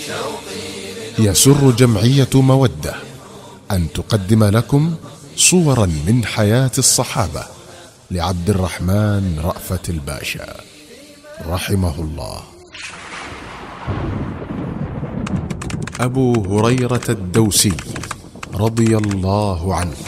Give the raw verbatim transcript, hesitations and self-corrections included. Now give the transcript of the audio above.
يسر جمعية مودة أن تقدم لكم صورا من حياة الصحابة لعبد الرحمن رأفت الباشا رحمه الله. أبو هريرة الدوسي رضي الله عنه